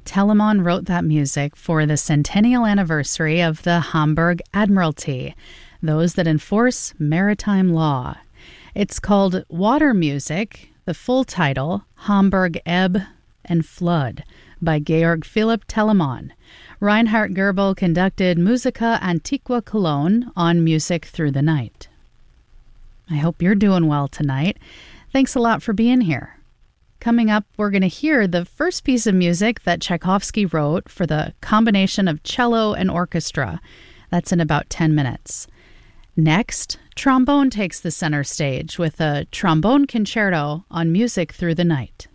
Telemann wrote that music for the centennial anniversary of the Hamburg Admiralty, those that enforce maritime law. It's called Water Music, the full title, Hamburg Ebb and Flood, by Georg Philipp Telemann. Reinhard Goebel conducted Musica Antiqua Cologne on Music Through the Night. I hope you're doing well tonight. Thanks a lot for being here. Coming up, we're going to hear the first piece of music that Tchaikovsky wrote for the combination of cello and orchestra. That's in about 10 minutes. Next, trombone takes the center stage with a trombone concerto on Music Through the Night.